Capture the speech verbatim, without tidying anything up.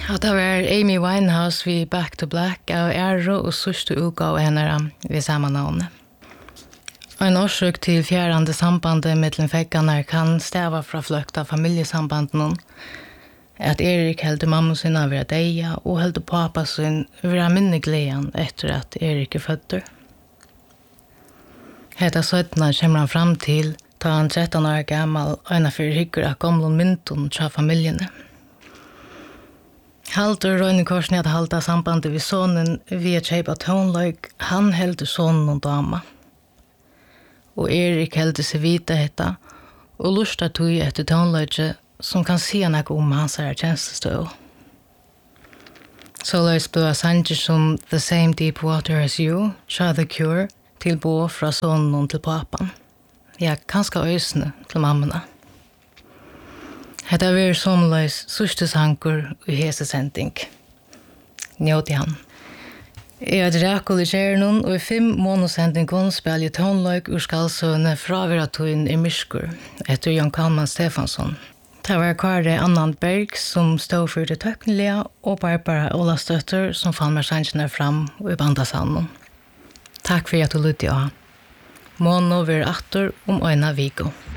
Ja, det var Amy Winehouse vid Back to Black av Arrow og sørste uka av henne ved samme navnet. En årsøk til fjärrande sambandet mellom feggene kan stava fra fløkt av familjesambanden at Erik heldte mamma sin av være deia og heldte pappa sin være minnegleden etter at Erik er fødder. Hetta søttene kommer han fram til ta han tretton år gammal og en av fyrir hyggur av gamle mynden fra familjene. Halter Røynekorsen at halta sambandet vid sonen via kjeipa tonløyk, han heldte sonen og dama. Og Erik heldte seg vita hetta, og lusta tog etter tonløyke som kan sia nek om hans her tjenestestøv. Så løys blå sanger som The Same Deep Water As You, Try The Cure, til bo fra sonen til papan. Ja, kanskje øysene til mammene. Hetta ver somleis sørste sanker i hese sending. Njøt i han. Jeg er Drakul i Kjernon, og i fem månedssendingen spiller jeg tonløyk ur skalsøvne fra Veratøyen i Myrskur, etter Jan Kalman Stefansson. Det var Kare Annan Berg som stod for det tøknelige, og Barbara Ola Støtter som fann meg sangene fram i bandasanden. Takk for at du lytte av. Månå ver atter om øyne Viggo.